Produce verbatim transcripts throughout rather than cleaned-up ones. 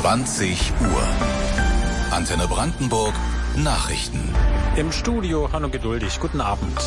zwanzig Uhr. Antenne Brandenburg Nachrichten. Im Studio Hanno Geduldig. Guten Abend.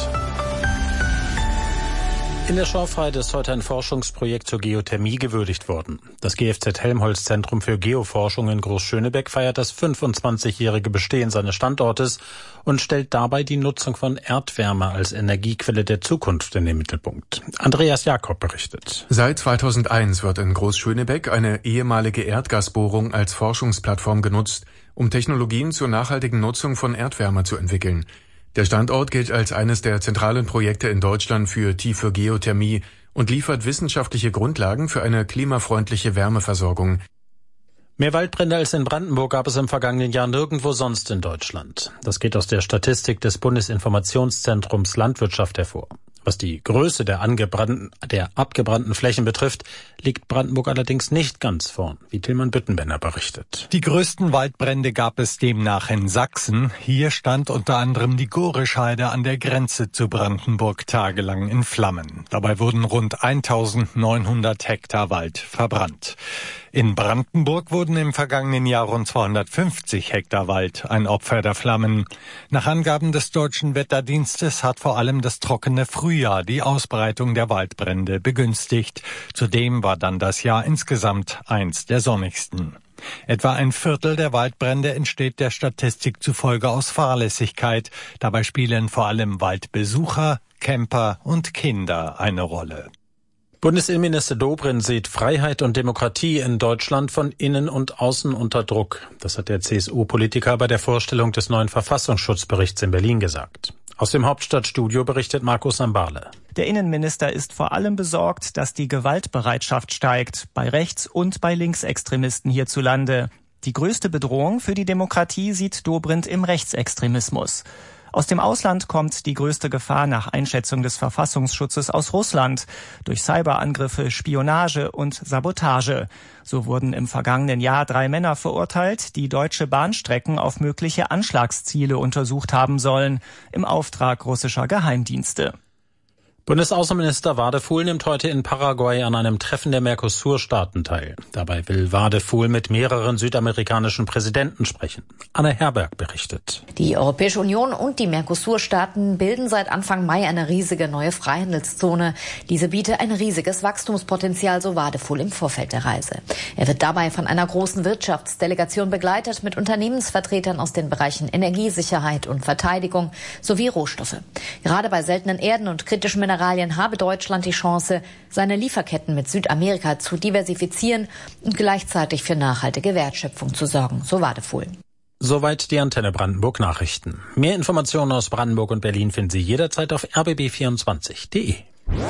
In der Schorfheide ist heute ein Forschungsprojekt zur Geothermie gewürdigt worden. Das G F Z Helmholtz Zentrum für Geoforschung in Großschönebeck feiert das fünfundzwanzigjährige Bestehen seines Standortes und stellt dabei die Nutzung von Erdwärme als Energiequelle der Zukunft in den Mittelpunkt. Andreas Jakob berichtet. Seit zweitausendeins wird in Großschönebeck eine ehemalige Erdgasbohrung als Forschungsplattform genutzt, um Technologien zur nachhaltigen Nutzung von Erdwärme zu entwickeln. Der Standort gilt als eines der zentralen Projekte in Deutschland für tiefe Geothermie und liefert wissenschaftliche Grundlagen für eine klimafreundliche Wärmeversorgung. Mehr Waldbrände als in Brandenburg gab es im vergangenen Jahr nirgendwo sonst in Deutschland. Das geht aus der Statistik des Bundesinformationszentrums Landwirtschaft hervor. Was die Größe der, angebrannten, der abgebrannten Flächen betrifft, liegt Brandenburg allerdings nicht ganz vorn, wie Tilman Büttenbender berichtet. Die größten Waldbrände gab es demnach in Sachsen. Hier stand unter anderem die Gorischheide an der Grenze zu Brandenburg tagelang in Flammen. Dabei wurden rund eintausendneunhundert Hektar Wald verbrannt. In Brandenburg wurden im vergangenen Jahr rund zweihundertfünfzig Hektar Wald ein Opfer der Flammen. Nach Angaben des Deutschen Wetterdienstes hat vor allem das trockene Frühjahr die Ausbreitung der Waldbrände begünstigt. Zudem war dann das Jahr insgesamt eins der sonnigsten. Etwa ein Viertel der Waldbrände entsteht der Statistik zufolge aus Fahrlässigkeit. Dabei spielen vor allem Waldbesucher, Camper und Kinder eine Rolle. Bundesinnenminister Dobrindt sieht Freiheit und Demokratie in Deutschland von innen und außen unter Druck. Das hat der C S U-Politiker bei der Vorstellung des neuen Verfassungsschutzberichts in Berlin gesagt. Aus dem Hauptstadtstudio berichtet Markus Sambale. Der Innenminister ist vor allem besorgt, dass die Gewaltbereitschaft steigt, bei Rechts- und bei Linksextremisten hierzulande. Die größte Bedrohung für die Demokratie sieht Dobrindt im Rechtsextremismus. Aus dem Ausland kommt die größte Gefahr nach Einschätzung des Verfassungsschutzes aus Russland durch Cyberangriffe, Spionage und Sabotage. So wurden im vergangenen Jahr drei Männer verurteilt, die deutsche Bahnstrecken auf mögliche Anschlagsziele untersucht haben sollen, im Auftrag russischer Geheimdienste. Bundesaußenminister Wadefuhl nimmt heute in Paraguay an einem Treffen der Mercosur-Staaten teil. Dabei will Wadefuhl mit mehreren südamerikanischen Präsidenten sprechen. Anne Herberg berichtet. Die Europäische Union und die Mercosur-Staaten bilden seit Anfang Mai eine riesige neue Freihandelszone. Diese biete ein riesiges Wachstumspotenzial, so Wadefuhl im Vorfeld der Reise. Er wird dabei von einer großen Wirtschaftsdelegation begleitet mit Unternehmensvertretern aus den Bereichen Energiesicherheit und Verteidigung sowie Rohstoffe. Gerade bei seltenen Erden und kritischen Mineralien habe Deutschland die Chance, seine Lieferketten mit Südamerika zu diversifizieren und gleichzeitig für nachhaltige Wertschöpfung zu sorgen, so Wadefuhl. Soweit die Antenne Brandenburg Nachrichten. Mehr Informationen aus Brandenburg und Berlin finden Sie jederzeit auf r b b vierundzwanzig punkt d e.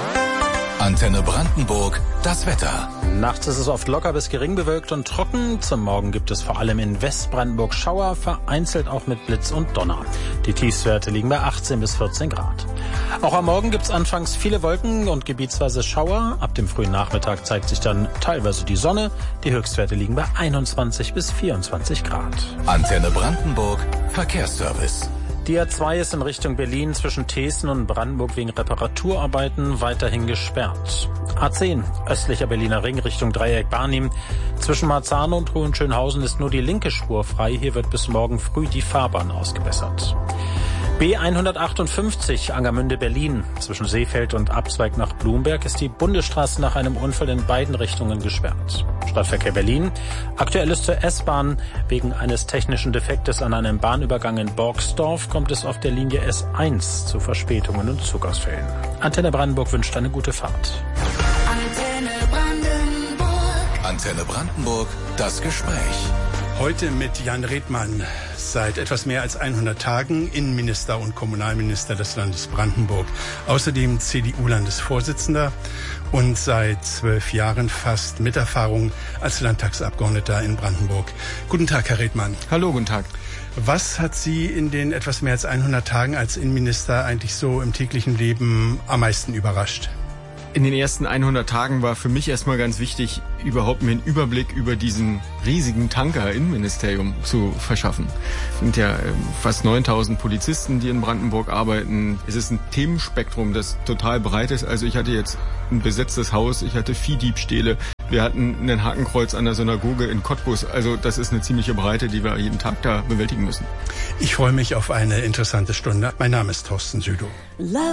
Antenne Brandenburg, das Wetter. Nachts ist es oft locker bis gering bewölkt und trocken. Zum Morgen gibt es vor allem in Westbrandenburg Schauer, vereinzelt auch mit Blitz und Donner. Die Tiefstwerte liegen bei achtzehn bis vierzehn Grad. Auch am Morgen gibt es anfangs viele Wolken und gebietsweise Schauer. Ab dem frühen Nachmittag zeigt sich dann teilweise die Sonne. Die Höchstwerte liegen bei einundzwanzig bis vierundzwanzig Grad. Antenne Brandenburg, Verkehrsservice. Die A zwei ist in Richtung Berlin zwischen Thesen und Brandenburg wegen Reparaturarbeiten weiterhin gesperrt. A zehn, östlicher Berliner Ring Richtung Dreieck Barnim. Zwischen Marzahn und Hohenschönhausen ist nur die linke Spur frei. Hier wird bis morgen früh die Fahrbahn ausgebessert. B hundertachtundfünfzig Angermünde Berlin. Zwischen Seefeld und Abzweig nach Blumberg ist die Bundesstraße nach einem Unfall in beiden Richtungen gesperrt. Stadtverkehr Berlin. Aktuell ist zur S-Bahn. Wegen eines technischen Defektes an einem Bahnübergang in Borgsdorf kommt es auf der Linie S eins zu Verspätungen und Zugausfällen. Antenne Brandenburg wünscht eine gute Fahrt. Antenne Brandenburg. Antenne Brandenburg, das Gespräch. Heute mit Jan Redmann, seit etwas mehr als hundert Tagen Innenminister und Kommunalminister des Landes Brandenburg. Außerdem C D U-Landesvorsitzender und seit zwölf Jahren fast mit Erfahrung als Landtagsabgeordneter in Brandenburg. Guten Tag, Herr Redmann. Hallo, guten Tag. Was hat Sie in den etwas mehr als hundert Tagen als Innenminister eigentlich so im täglichen Leben am meisten überrascht? In den ersten hundert Tagen war für mich erstmal ganz wichtig, überhaupt mir einen Überblick über diesen riesigen Tanker Innenministerium zu verschaffen. Es sind ja fast neuntausend Polizisten, die in Brandenburg arbeiten. Es ist ein Themenspektrum, das total breit ist. Also ich hatte jetzt ein besetztes Haus, ich hatte Viehdiebstähle, Wir hatten ein Hakenkreuz an der Synagoge in Cottbus. Also das ist eine ziemliche Breite, die wir jeden Tag da bewältigen müssen. Ich freue mich auf eine interessante Stunde. Mein Name ist Thorsten Südow.